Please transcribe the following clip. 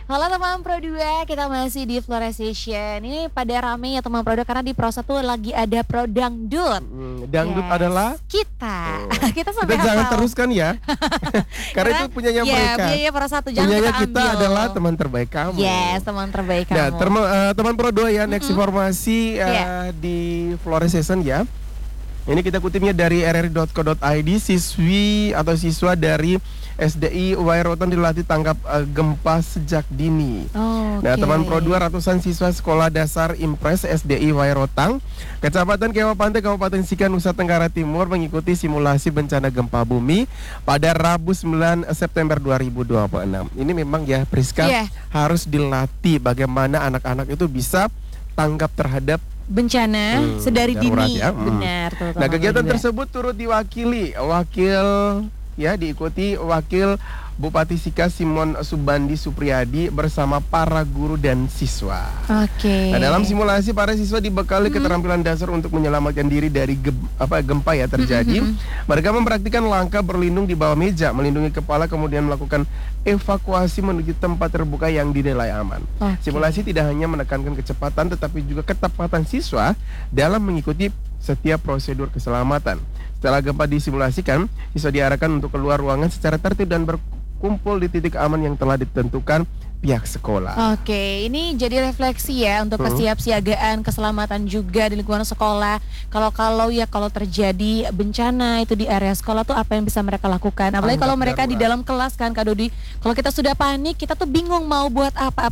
Halo teman Pro 2, kita masih di Florestation. Ini pada rame ya teman Pro 2 karena di Pro 1 lagi ada Pro Dangdut. Dangdut Yes, adalah kita. Oh. Kita sampai Kita jangan hafal. teruskan ya. Karena itu punyanya ya, mereka. punyanya Pro 1, jangan Punyanya kita kita ambil. adalah teman terbaik kamu. Yes, teman terbaik Nah, kamu. teman Pro 2 ya, next informasi di Florestation ya. Ini kita kutipnya dari rri.co.id. Siswi atau siswa dari SDI Wairotan dilatih tangkap gempa sejak dini. Nah, teman Pro 2, ratusan siswa sekolah dasar Impres SDI Wairotang, Kecamatan Kewah Pantai, Kabupaten Sika, Nusa Tenggara Timur mengikuti simulasi bencana gempa bumi pada Rabu 9 September 2026. Ini memang ya Priska harus dilatih bagaimana anak-anak itu bisa tanggap terhadap bencana sedari darurat dini. ya. Benar tuh. Nah, kegiatan tersebut turut diikuti Wakil Bupati Sika Simon Subandi Supriyadi bersama para guru dan siswa. Oke. Nah, dalam simulasi para siswa dibekali keterampilan dasar untuk menyelamatkan diri dari gempa ya terjadi. Mereka mempraktikkan langkah berlindung di bawah meja, melindungi kepala, kemudian melakukan evakuasi menuju tempat terbuka yang dinilai aman. Simulasi tidak hanya menekankan kecepatan tetapi juga ketepatan siswa dalam mengikuti setiap prosedur keselamatan. Setelah gempa disimulasikan, siswa diarahkan untuk keluar ruangan secara tertib dan berkumpul di titik aman yang telah ditentukan pihak sekolah. Oke, ini jadi refleksi ya untuk kesiapsiagaan, keselamatan juga di lingkungan sekolah. Kalau terjadi bencana itu di area sekolah tuh apa yang bisa mereka lakukan? Apalagi kalau mereka di dalam kelas kan Kak Dodi. Kalau kita sudah panik, kita tuh bingung mau buat apa.